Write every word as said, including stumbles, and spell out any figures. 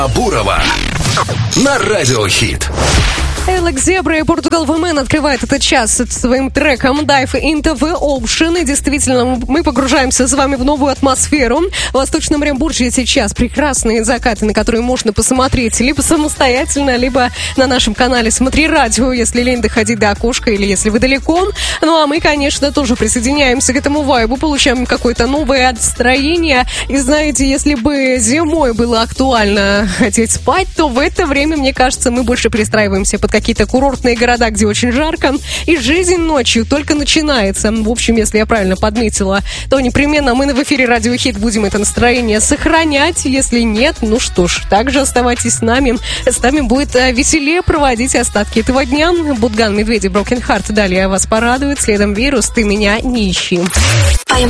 Бурова на Радио Хит. Элекс Зебра и Португал Вумен открывает этот час своим треком Dive into the Ocean. И действительно, мы погружаемся с вами в новую атмосферу. В Восточном Оренбурге сейчас прекрасные закаты, на которые можно посмотреть либо самостоятельно, либо на нашем канале «Смотри радио», если лень доходить до окошка или если вы далеко. Ну а мы, конечно, тоже присоединяемся к этому вайбу, получаем какое-то новое настроение. И знаете, если бы зимой было актуально хотеть спать, то в это время, мне кажется, мы больше пристраиваемся под какие-то курортные города, где очень жарко, и жизнь ночью только начинается. В общем, если я правильно подметила, то непременно мы в эфире Радио Хит будем это настроение сохранять. Если нет, ну что ж, также оставайтесь с нами. С нами будет веселее проводить остатки этого дня. Будган, Медведи, Broken Heart. Далее вас порадует. Следом Вирус, Ты меня не ищи.